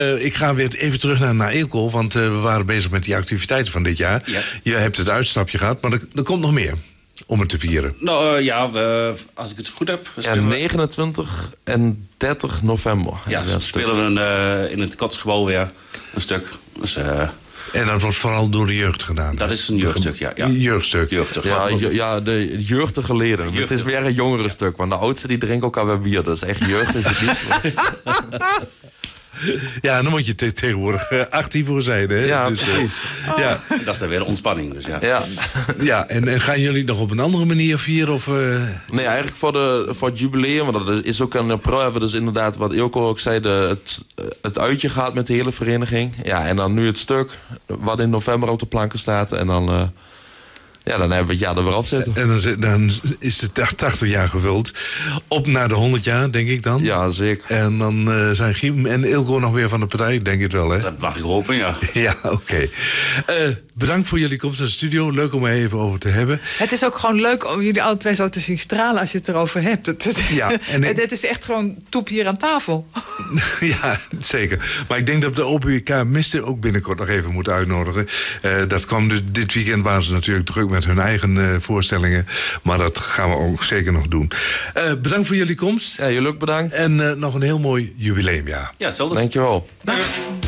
Ik ga weer even terug naar Eelco, want we waren bezig met die activiteiten van dit jaar. Ja. Je hebt het uitstapje gehad, maar er komt nog meer om het te vieren. Nou als ik het goed heb... Ja, 29 en 30 november. Ja, spelen we in het Kotsgebouw weer een stuk. Dus, en dat wordt vooral door de jeugd gedaan. Dat is een jeugdstuk, ja. Jeugdstuk. De jeugdige leden. Het is weer een jongere stuk, want de oudste die drinken ook alweer bier. Dus echt jeugd is het niet. Ja, en dan moet je tegenwoordig 18 voor zijn, hè? Ja, dus, precies. Ja. Dat is dan weer ontspanning, dus ja, en gaan jullie nog op een andere manier vieren? Of, Nee, eigenlijk voor het jubileum, want dat is ook in april, hebben we dus inderdaad, wat Eelco ook zei, het uitje gaat met de hele vereniging. Ja, en dan nu het stuk, wat in november op de planken staat. En dan... dan hebben we het jaar er weer op zitten. En dan is de 80 jaar gevuld. Op naar de 100 jaar, denk ik dan. Ja, zeker. En dan zijn Giem en Eelco nog weer van de partij, denk ik wel, hè? Dat mag ik hopen, ja. Ja, oké. Bedankt voor jullie komst naar de studio. Leuk om er even over te hebben. Het is ook gewoon leuk om jullie alle twee zo te zien stralen als je het erover hebt. Het is echt gewoon toep hier aan tafel. Ja, zeker. Maar ik denk dat we de OPK Misten ook binnenkort nog even moeten uitnodigen. Dat kwam dit weekend, waren ze natuurlijk druk met hun eigen voorstellingen. Maar dat gaan we ook zeker nog doen. Bedankt voor jullie komst. Ja, jullie ook bedankt. En nog een heel mooi jubileumjaar. Ja, hetzelfde. Dankjewel. Dag.